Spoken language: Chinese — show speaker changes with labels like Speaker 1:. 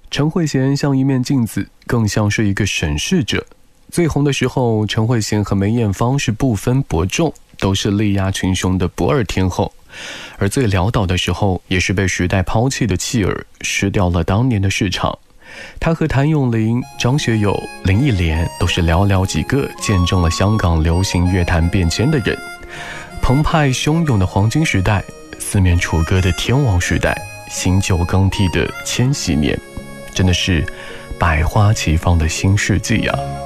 Speaker 1: 陈慧娴像一面镜子，更像是一个审视者。最红的时候，陈慧娴和梅艳芳是不分伯仲，都是力压群雄的不二天后。而最潦倒的时候，也是被时代抛弃的弃儿，失掉了当年的市场。她和谭咏麟、张学友、林忆莲都是寥寥几个见证了香港流行乐坛变迁的人。澎湃汹涌的黄金时代，四面楚歌的天王时代，新旧更替的千禧年，真的是百花齐放的新世纪啊。